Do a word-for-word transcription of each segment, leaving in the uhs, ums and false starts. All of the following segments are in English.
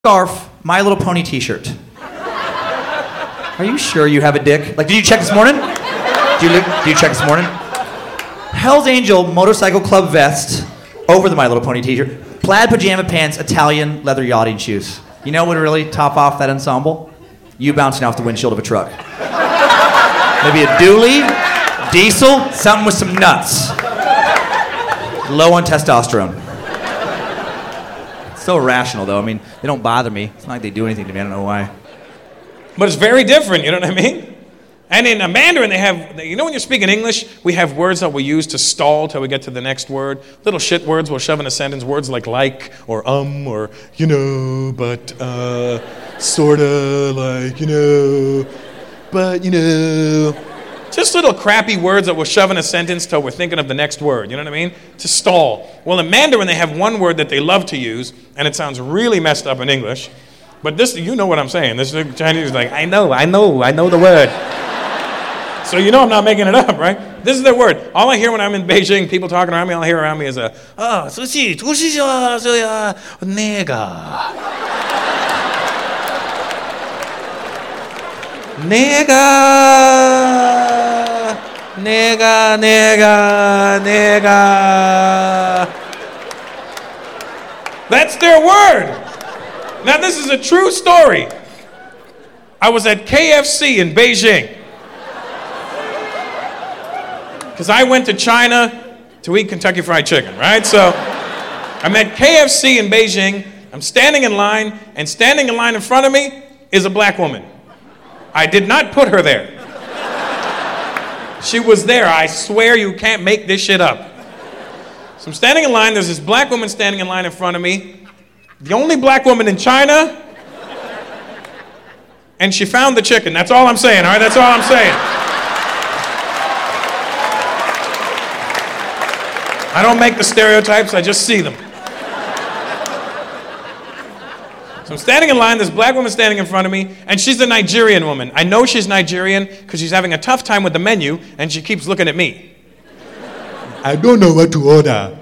scarf, My Little Pony t-shirt. Are you sure you have a dick? Like, did you check this morning? Did you, did you check this morning? Hell's Angel motorcycle club vest over the My Little Pony t-shirt. Plaid pajama pants, Italian leather yachting shoes. You know what would really top off that ensemble? You bouncing off the windshield of a truck. Maybe a dually, diesel, something with some nuts. Low on testosterone. So irrational, though. I mean, they don't bother me. It's not like they do anything to me. I don't know why. But it's very different, you know what I mean? And in Mandarin, they have, you know when you're speaking English, we have words that we use to stall till we get to the next word. Little shit words we'll shove in a sentence. Words like like, or um, or, you know, but, uh, sorta, like, you know, but, you know. Just little crappy words that we'll shove in a sentence till we're thinking of the next word, you know what I mean? To stall. Well, in Mandarin, they have one word that they love to use, and it sounds really messed up in English. But this, you know what I'm saying. This Chinese is like, I know, I know, I know the word. So you know I'm not making it up, right? This is their word. All I hear when I'm in Beijing, people talking around me, all I hear around me is a, ah, sushi, sushi, sushi, nega. Nega, nega, nega, nega. That's their word. Now this is a true story. I was at K F C in Beijing. Because I went to China to eat Kentucky Fried Chicken, right? So I'm at K F C in Beijing. I'm standing in line, and standing in line in front of me is a black woman. I did not put her there. She was there. I swear you can't make this shit up. So I'm standing in line. There's this black woman standing in line in front of me. The only black woman in China. And she found the chicken. That's all I'm saying, all right? That's all I'm saying. I don't make the stereotypes. I just see them. So I'm standing in line, this black woman standing in front of me, and she's a Nigerian woman. I know she's Nigerian because she's having a tough time with the menu, and she keeps looking at me. I don't know what to order.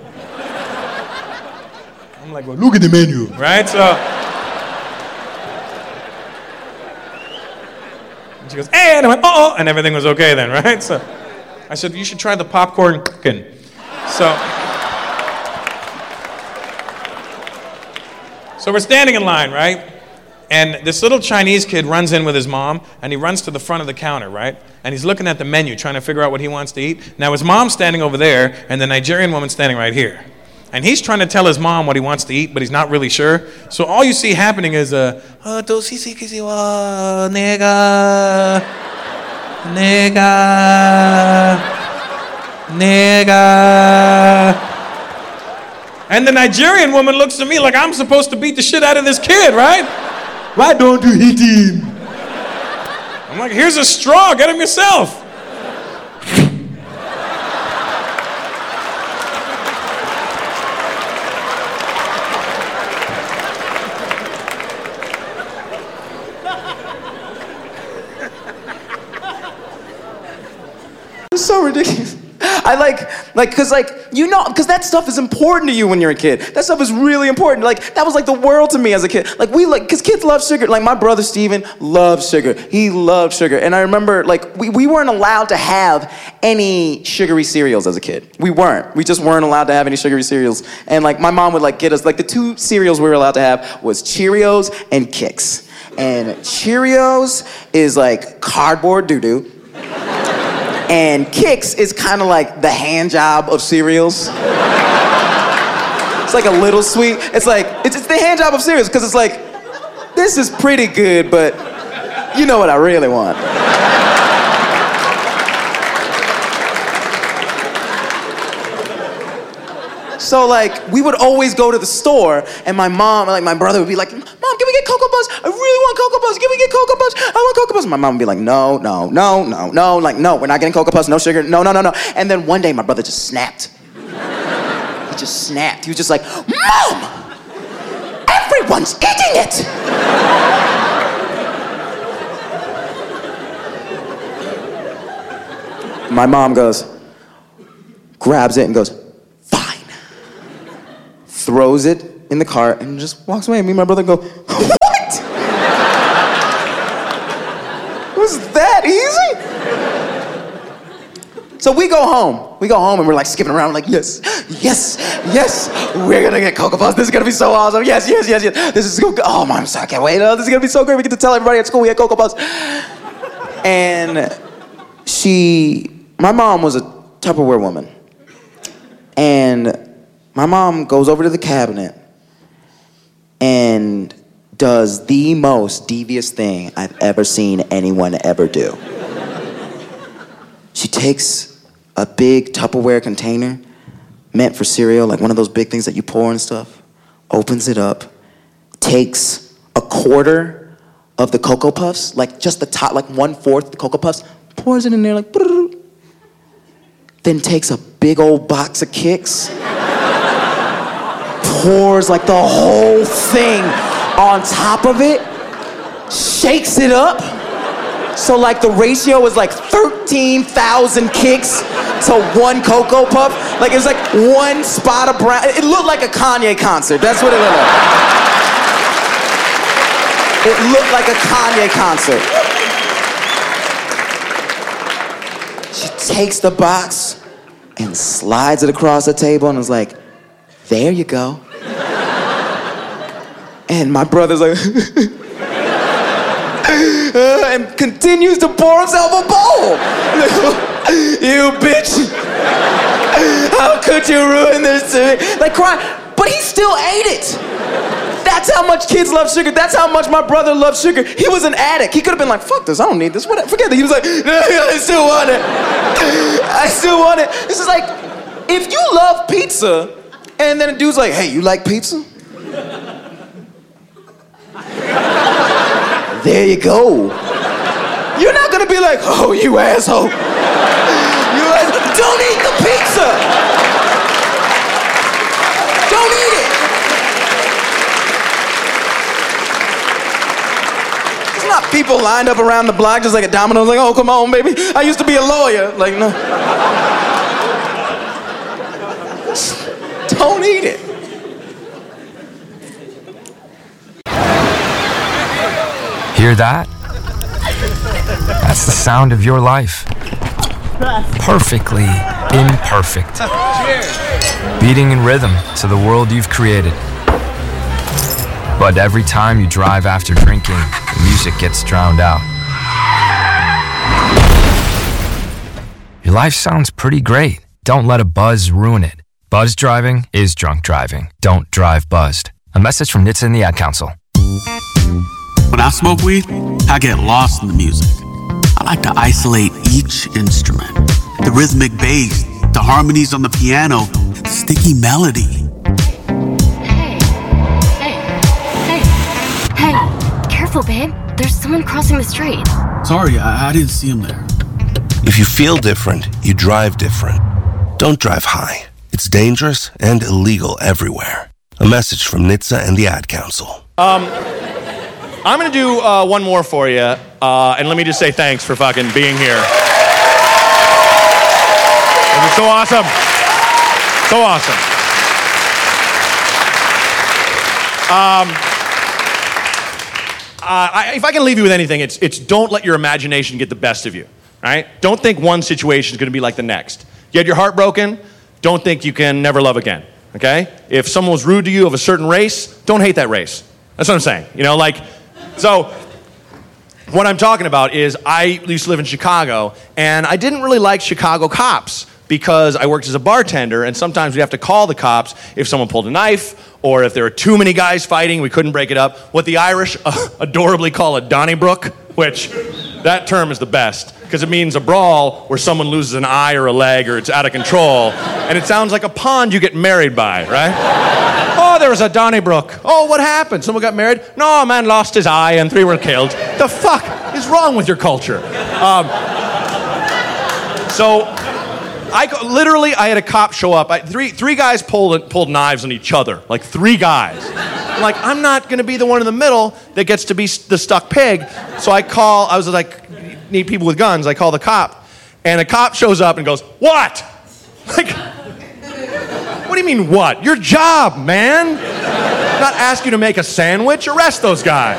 I'm like, well, look at the menu, right? So and she goes, eh, and I went, oh, and everything was okay then, right? So I said, you should try the popcorn chicken. So, so we're standing in line, right? And this little Chinese kid runs in with his mom, and he runs to the front of the counter, right? And he's looking at the menu, trying to figure out what he wants to eat. Now his mom's standing over there, and the Nigerian woman's standing right here. And he's trying to tell his mom what he wants to eat, but he's not really sure. So all you see happening is a, oh, nega, nega. Nigga. And the Nigerian woman looks at me like I'm supposed to beat the shit out of this kid, right? Why don't you hit him? I'm like, here's a straw, get him yourself. It's so ridiculous. I like, like, cause like, you know, cause that stuff is important to you when you're a kid. That stuff is really important. Like, that was like the world to me as a kid. Like, we like, cause kids love sugar. Like, my brother Steven loves sugar. He loved sugar. And I remember, like, we, we weren't allowed to have any sugary cereals as a kid. We weren't. We just weren't allowed to have any sugary cereals. And like, my mom would like get us, like, the two cereals we were allowed to have was Cheerios and Kix. And Cheerios is like cardboard doo-doo. And Kix is kind of like the hand job of cereals. It's like a little sweet. It's like, it's, it's the hand job of cereals, because it's like, this is pretty good, but you know what I really want. So like, we would always go to the store, and my mom, like my brother would be like, Mom, can we get Cocoa Puffs? I really want Cocoa Puffs. Can we get Cocoa Puffs? I want Cocoa Puffs. My mom would be like, no, no, no, no, no. Like, no, we're not getting Cocoa Puffs, no sugar, no, no, no, no. And then one day, my brother just snapped. He just snapped. He was just like, Mom, everyone's eating it. My mom goes, grabs it and goes, throws it in the cart and just walks away. And me and my brother go, what? Was that easy? So we go home. We go home and we're like skipping around like, yes, yes, yes, we're gonna get Cocoa Puffs. This is gonna be so awesome. Yes, yes, yes, yes. This is so good. Oh, my, I can't wait. Oh, this is gonna be so great. We get to tell everybody at school we had Cocoa Puffs. And she, my mom was a Tupperware woman. And my mom goes over to the cabinet and does the most devious thing I've ever seen anyone ever do. She takes a big Tupperware container meant for cereal, like one of those big things that you pour and stuff, opens it up, takes a quarter of the Cocoa Puffs, like just the top, like one-fourth of the Cocoa Puffs, pours it in there like, brrr, then takes a big old box of Kix, pours like the whole thing on top of it, shakes it up, so like the ratio is like thirteen thousand Kix to one Cocoa Puff. Like it was like one spot of brown. It looked like a Kanye concert. That's what it looked like. It looked like a Kanye concert. She takes the box and slides it across the table and is like, there you go. And my brother's like, Uh, and continues to pour himself a bowl. You bitch. How could you ruin this to me? Like crying. But he still ate it. That's how much kids love sugar. That's how much my brother loved sugar. He was an addict. He could have been like, fuck this, I don't need this. What? Forget it. He was like, no, I still want it. I still want it. This is like, if you love pizza, and then a dude's like, hey, you like pizza? There you go. You're not gonna be like, oh, you asshole. You asshole. Don't eat the pizza. Don't eat it. It's not people lined up around the block just like a domino, like, oh, come on, baby. I used to be a lawyer. Like, no. Don't eat it. Hear that? That's the sound of your life. Perfectly imperfect. Beating in rhythm to the world you've created. But every time you drive after drinking, the music gets drowned out. Your life sounds pretty great. Don't let a buzz ruin it. Buzz driving is drunk driving. Don't drive buzzed. A message from N H T S A and the Ad Council. When I smoke weed, I get lost in the music. I like to isolate each instrument. The rhythmic bass, the harmonies on the piano, the sticky melody. Hey, hey, hey, hey, careful, babe. There's someone crossing the street. Sorry, I, I didn't see him there. If you feel different, you drive different. Don't drive high. It's dangerous and illegal everywhere. A message from N H T S A and the Ad Council. Um... I'm gonna do uh, one more for you, uh, and let me just say thanks for fucking being here. It was so awesome. So awesome. Um, uh, I, if I can leave you with anything, it's, it's don't let your imagination get the best of you, right? Don't think one situation is gonna be like the next. You had your heart broken, don't think you can never love again, okay? If someone was rude to you of a certain race, don't hate that race. That's what I'm saying, you know, like, so, what I'm talking about is I used to live in Chicago, and I didn't really like Chicago cops because I worked as a bartender, and sometimes we have to call the cops if someone pulled a knife, or if there were too many guys fighting, we couldn't break it up. What the Irish uh, adorably call a Donnybrook, which, that term is the best, because it means a brawl where someone loses an eye or a leg or it's out of control, and it sounds like a pond you get married by, right? Oh, there was a Donnybrook. Oh, what happened? Someone got married? No, a man lost his eye and three were killed. The fuck is wrong with your culture? Um, so, I literally, I had a cop show up. I, three three guys pulled pulled knives on each other, like three guys. I'm like, I'm not gonna be the one in the middle that gets to be the stuck pig. So I call. I was like, need people with guns. I call the cop, and a cop shows up and goes, "What?" Like. What do you mean, what? Your job, man. I'm not asking you to make a sandwich. Arrest those guys.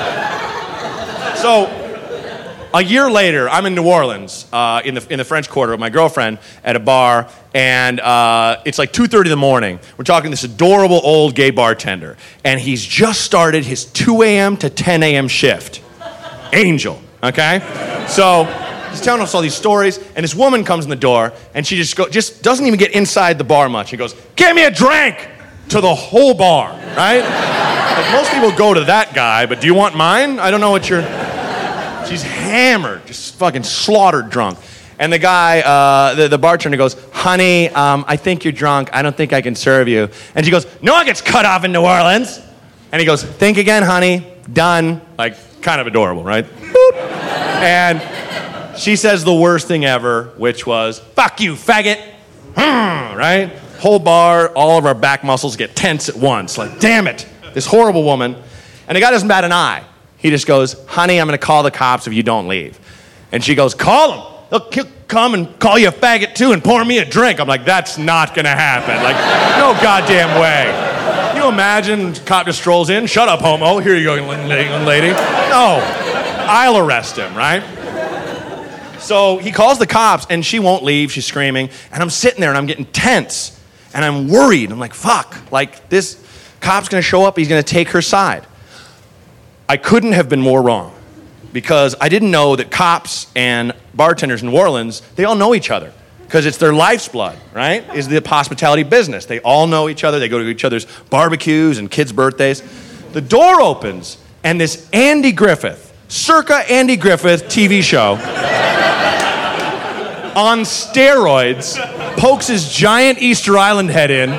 So, a year later, I'm in New Orleans, uh, in the in the French Quarter with my girlfriend at a bar, and uh, it's like two thirty in the morning. We're talking to this adorable old gay bartender, and he's just started his two a.m. to ten a.m. shift. Angel, okay? So he's telling us all these stories, and this woman comes in the door, and she just go, just doesn't even get inside the bar much. She goes, "Give me a drink!" to the whole bar, right? Like most people go to that guy, but do you want mine? I don't know what you're... She's hammered, just fucking slaughtered drunk. And the guy, uh, the, the bartender goes, "Honey, um, I think you're drunk. I don't think I can serve you." And she goes, "No one gets cut off in New Orleans." And he goes, "Think again, honey. Done." Like, kind of adorable, right? Boop. And she says the worst thing ever, which was, "Fuck you, faggot." Hmm, right? Whole bar, all of our back muscles get tense at once. Like, damn it, this horrible woman. And the guy doesn't bat an eye. He just goes, "Honey, I'm going to call the cops if you don't leave." And she goes, "Call them. They'll come and call you a faggot too and pour me a drink." I'm like, that's not going to happen. Like, no goddamn way. Can you imagine, cop just strolls in, "Shut up, homo. Here you go, young lady." No, I'll arrest him, right? So he calls the cops and she won't leave. She's screaming. And I'm sitting there and I'm getting tense. And I'm worried. I'm like, fuck. Like, this cop's going to show up. He's going to take her side. I couldn't have been more wrong, because I didn't know that cops and bartenders in New Orleans, they all know each other, because it's their life's blood, right? Is the hospitality business. They all know each other. They go to each other's barbecues and kids' birthdays. The door opens, and this Andy Griffith, circa Andy Griffith T V show, on steroids, pokes his giant Easter Island head in,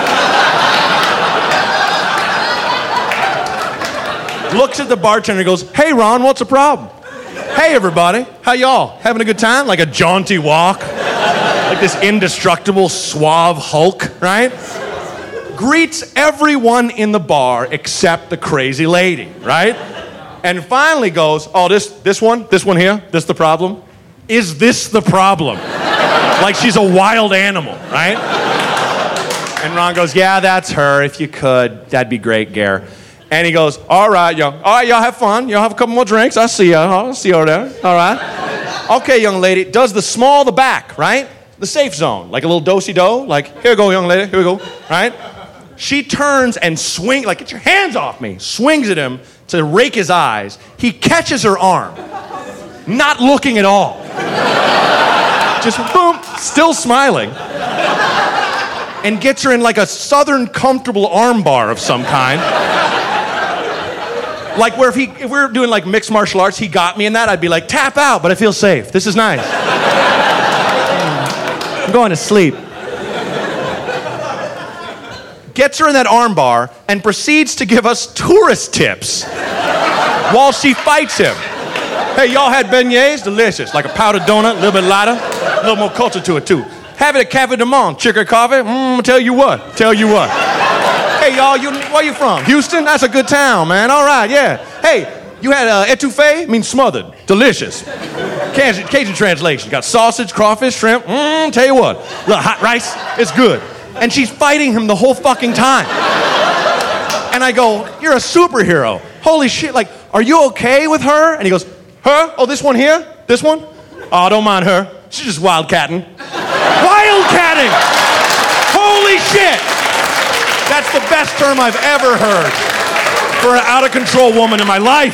looks at the bartender and goes, "Hey, Ron, what's the problem? Hey, everybody, how y'all? Having a good time?" Like a jaunty walk. Like this indestructible, suave Hulk, right? Greets everyone in the bar except the crazy lady, right? And finally goes, "Oh, this this one, this one here, this the problem? Is this the problem?" Like she's a wild animal, right? And Ron goes, "Yeah, that's her. If you could, that'd be great, Gare." And he goes, "All right, y'all. All right, y'all have fun. Y'all have a couple more drinks. I'll see y'all. I'll see you over there. All right. Okay, young lady. Does the small the back, right? The safe zone. Like a little do-si-do. Like, here we go, young lady. Here we go. Right? She turns and swings, like, "Get your hands off me." Swings at him to rake his eyes. He catches her arm. Not looking at all. Just boom, still smiling. And gets her in like a southern comfortable arm bar of some kind. Like where if he, if we were doing like mixed martial arts, he got me in that, I'd be like, "Tap out, but I feel safe. This is nice. I'm going to sleep." Gets her in that arm bar and proceeds to give us tourist tips while she fights him. "Hey, y'all had beignets? Delicious. Like a powdered donut, a little bit lighter, a little more culture to it too. Have it at Cafe du Monde. Chicken coffee? Mmm, tell you what, tell you what. Hey, y'all, you, where you from? Houston? That's a good town, man. All right, yeah. Hey, you had uh, etouffee? Means smothered. Delicious. Cajun, Cajun translation. Got sausage, crawfish, shrimp. Mmm, tell you what. Look, hot rice, it's good." And she's fighting him the whole fucking time. And I go, "You're a superhero. Holy shit, like, are you okay with her?" And he goes, "Her? Oh, this one here? This one? Oh, don't mind her. She's just wildcatting." Wildcatting! Holy shit! That's the best term I've ever heard for an out-of-control woman in my life.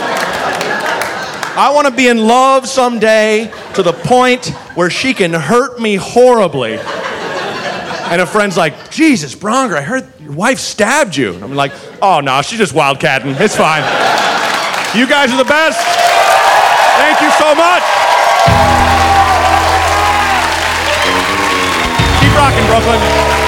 I want to be in love someday to the point where she can hurt me horribly. And a friend's like, "Jesus, Bronger, I heard your wife stabbed you." And I'm like, "Oh, no, she's just wildcatting. It's fine." You guys are the best. Thank you so much. Keep rocking, Brooklyn.